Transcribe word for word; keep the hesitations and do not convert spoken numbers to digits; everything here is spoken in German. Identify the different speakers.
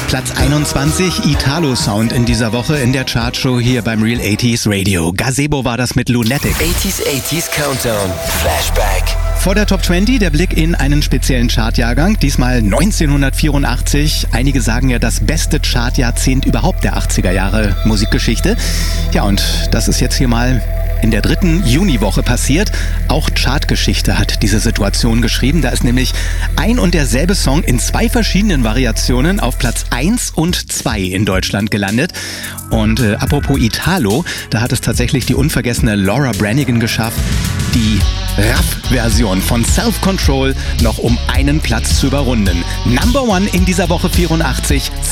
Speaker 1: Platz einundzwanzig, Italo-Sound in dieser Woche in der Chartshow hier beim Real achtziger Radio. Gazebo war das mit Lunatic.
Speaker 2: achtziger achtziger Countdown, Flashback.
Speaker 1: Vor der Top zwanzig der Blick in einen speziellen Chartjahrgang, diesmal neunzehnhundertvierundachtzig. Einige sagen ja das beste Chartjahrzehnt überhaupt der achtziger Jahre Musikgeschichte. Ja, und das ist jetzt hier mal in der dritten Juniwoche passiert. Auch Chartgeschichte hat diese Situation geschrieben. Da ist nämlich ein und derselbe Song in zwei verschiedenen Variationen auf Platz eins und zwei in Deutschland gelandet. Und äh, apropos Italo, da hat es tatsächlich die unvergessene Laura Branigan geschafft, die Raff-Version von Self Control noch um einen Platz zu überrunden. Number One in dieser Woche vierundachtzig.